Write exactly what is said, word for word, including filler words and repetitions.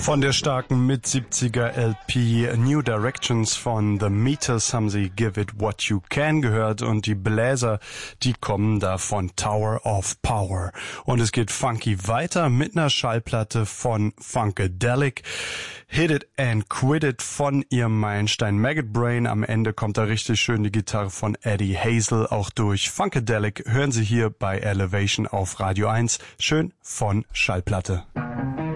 Von der starken Mit-siebziger L P New Directions von The Meters haben sie Give It What You Can gehört und die Bläser, die kommen da von Tower of Power. Und es geht funky weiter mit einer Schallplatte von Funkadelic. Hit It and Quit It von ihrem Meilenstein Maggot Brain. Am Ende kommt da richtig schön die Gitarre von Eddie Hazel auch durch. Funkadelic hören Sie hier bei Elevation auf Radio eins. Schön von Schallplatte.